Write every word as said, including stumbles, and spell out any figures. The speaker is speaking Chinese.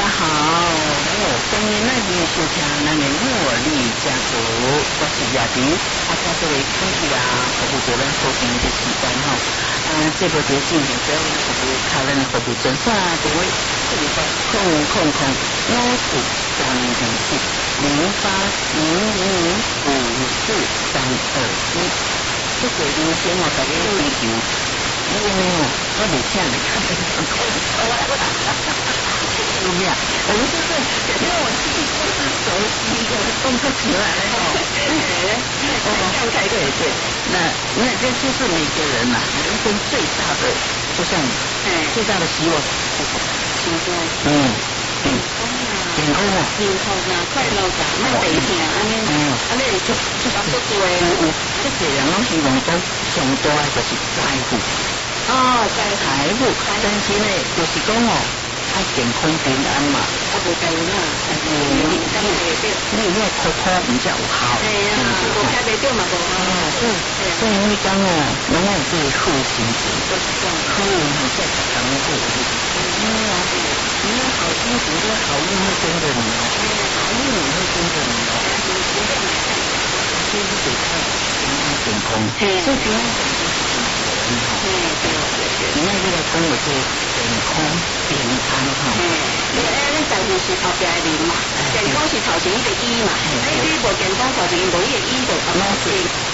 好，欢迎咱们收听咱的茉莉家族，我是亚迪，啊，在这里空气啊，服务做咱收听的时间吼，啊，这部节进行所有服务客人的服务专线电话四零八空空空五四三零七零八零零零五四三二一，这个铃声我大家追求，因为哦，我未请你看这个有没有？我们就是因为我自己不是熟悉的，动不起来哦。哦，对对对，那那这就是每个人呐、啊，人生最大的，就像最大的希望是什么？健康。嗯，健康啊，健康啊，幸福啊，快乐啊，莫病痛安尼。嗯，安尼就就差不多诶。有有，这个人拢希望讲上大诶就是财富。哦，财财富，但是呢，就是讲哦。爱健康平安嘛，啊无健康，嗯，你咁袂对，你那苦苦唔才有效，系啊，无吃袂对嘛无啊，所以所以你讲哦，拢有这个好心情，都是讲好运好在才能过，嗯啊，你有好心情，这好运会跟着你哦，好运也会跟着你哦，就是得看平安健康，所以平安健康是很好的很好，对对对，你看这个讲的是健康平安。嗯，你诶，你财富是后边的零嘛，健康是头前一个一嘛，哎，你无健康头前无一个一就咁样子，